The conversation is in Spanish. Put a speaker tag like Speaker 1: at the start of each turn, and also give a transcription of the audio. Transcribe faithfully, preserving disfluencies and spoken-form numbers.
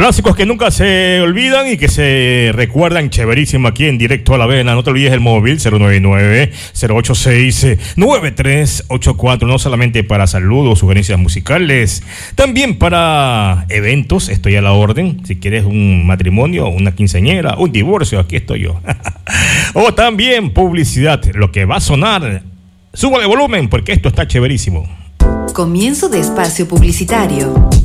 Speaker 1: Clásicos que nunca se olvidan y que se recuerdan chéverísimo aquí en Directo a la Vena. No te olvides el móvil cero nueve nueve, cero ocho seis, nueve tres ocho cuatro. No solamente para saludos, sugerencias musicales, también para eventos. Estoy a la orden. Si quieres un matrimonio, una quinceañera, un divorcio, aquí estoy yo. O también publicidad. Lo que va a sonar, súbale volumen porque esto está chéverísimo.
Speaker 2: Comienzo de espacio publicitario.